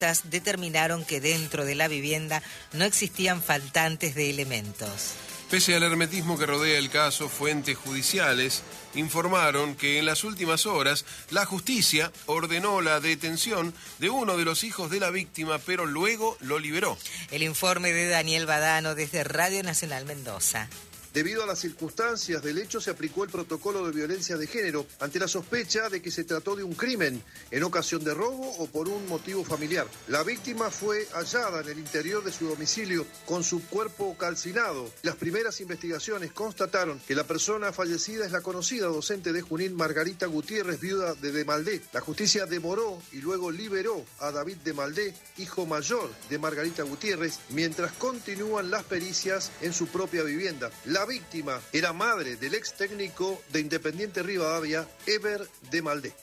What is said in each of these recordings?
determinaron que dentro de la vivienda no existían faltantes de elementos. Pese al hermetismo que rodea el caso, fuentes judiciales informaron que en las últimas horas la justicia ordenó la detención de uno de los hijos de la víctima, pero luego lo liberó. El informe de Daniel Badano desde Radio Nacional Mendoza. Debido a las circunstancias del hecho, se aplicó el protocolo de violencia de género ante la sospecha de que se trató de un crimen en ocasión de robo o por un motivo familiar. La víctima fue hallada en el interior de su domicilio con su cuerpo calcinado. Las primeras investigaciones constataron que la persona fallecida es la conocida docente de Junín Margarita Gutiérrez, viuda de Demaldé. La justicia demoró y luego liberó a David Demaldé, hijo mayor de Margarita Gutiérrez, mientras continúan las pericias en su propia vivienda. La víctima era madre del ex técnico de Independiente Rivadavia, Ever Demaldé.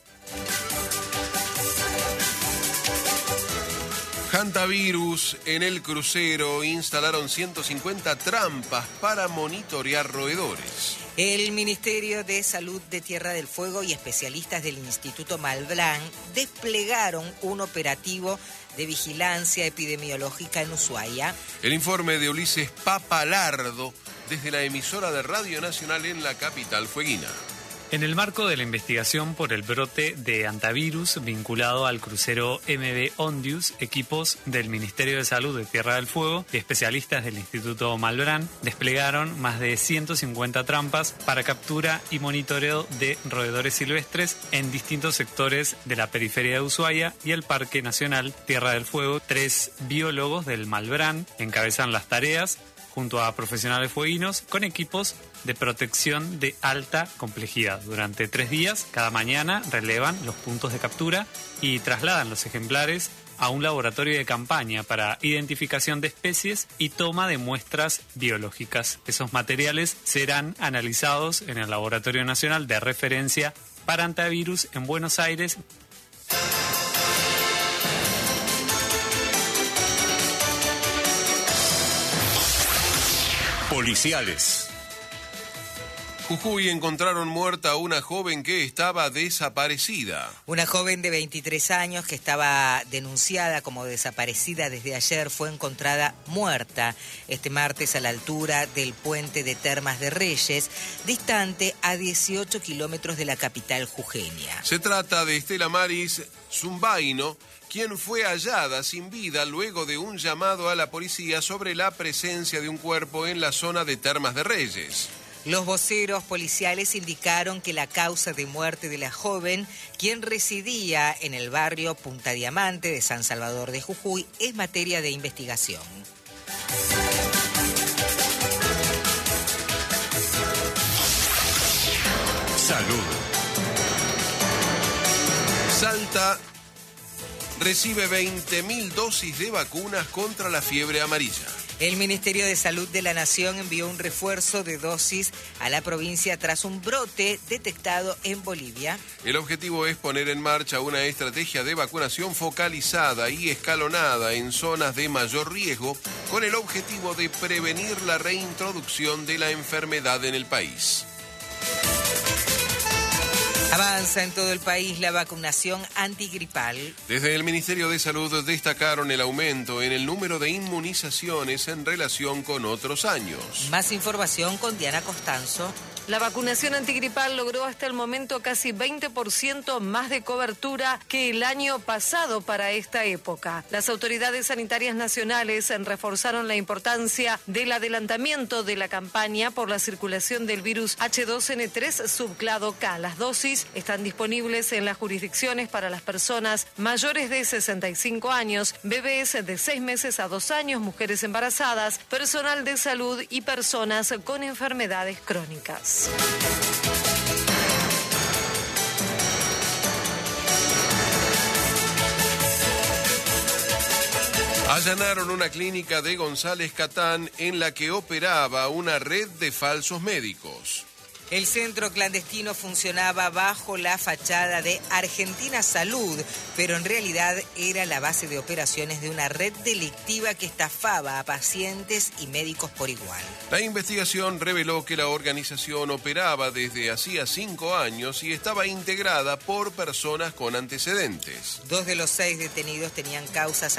Hantavirus, en el crucero instalaron 150 trampas para monitorear roedores. El Ministerio de Salud de Tierra del Fuego y especialistas del Instituto Malbrán desplegaron un operativo de vigilancia epidemiológica en Ushuaia. El informe de Ulises Papalardo desde la emisora de Radio Nacional en la capital fueguina. En el marco de la investigación por el brote de hantavirus vinculado al crucero MV Ondius, equipos del Ministerio de Salud de Tierra del Fuego y especialistas del Instituto Malbrán desplegaron más de 150 trampas para captura y monitoreo de roedores silvestres en distintos sectores de la periferia de Ushuaia y el Parque Nacional Tierra del Fuego. 3 biólogos del Malbrán encabezan las tareas junto a profesionales fueguinos con equipos de protección de alta complejidad. Durante 3 días, cada mañana, relevan los puntos de captura y trasladan los ejemplares a un laboratorio de campaña para identificación de especies y toma de muestras biológicas. Esos materiales serán analizados en el Laboratorio Nacional de Referencia para Hantavirus en Buenos Aires. Policiales. Jujuy encontraron muerta a una joven que estaba desaparecida. Una joven de 23 años que estaba denunciada como desaparecida desde ayer fue encontrada muerta este martes a la altura del puente de Termas de Reyes, distante a 18 kilómetros de la capital jujeña. Se trata de Estela Maris Zumbaino, quien fue hallada sin vida luego de un llamado a la policía sobre la presencia de un cuerpo en la zona de Termas de Reyes. Los voceros policiales indicaron que la causa de muerte de la joven, quien residía en el barrio Punta Diamante de San Salvador de Jujuy, es materia de investigación. Salud. Salta recibe 20.000 dosis de vacunas contra la fiebre amarilla. El Ministerio de Salud de la Nación envió un refuerzo de dosis a la provincia tras un brote detectado en Bolivia. El objetivo es poner en marcha una estrategia de vacunación focalizada y escalonada en zonas de mayor riesgo, con el objetivo de prevenir la reintroducción de la enfermedad en el país. Avanza en todo el país la vacunación antigripal. Desde el Ministerio de Salud destacaron el aumento en el número de inmunizaciones en relación con otros años. Más información con Diana Costanzo. La vacunación antigripal logró hasta el momento casi 20% más de cobertura que el año pasado para esta época. Las autoridades sanitarias nacionales reforzaron la importancia del adelantamiento de la campaña por la circulación del virus H2N3 subclado K. Las dosis están disponibles en las jurisdicciones para las personas mayores de 65 años, bebés de 6 meses a 2 años, mujeres embarazadas, personal de salud y personas con enfermedades crónicas. Allanaron una clínica de González Catán en la que operaba una red de falsos médicos. El centro clandestino funcionaba bajo la fachada de Argentina Salud, pero en realidad era la base de operaciones de una red delictiva que estafaba a pacientes y médicos por igual. La investigación reveló que la organización operaba desde hacía 5 años y estaba integrada por personas con antecedentes. 2 de los 6 detenidos tenían causas